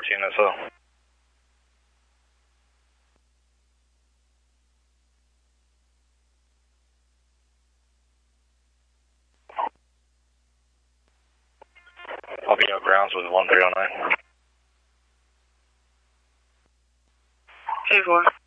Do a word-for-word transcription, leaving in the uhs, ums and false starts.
fourteen S O. I'll be out grounds with one three oh nine. Hey, four.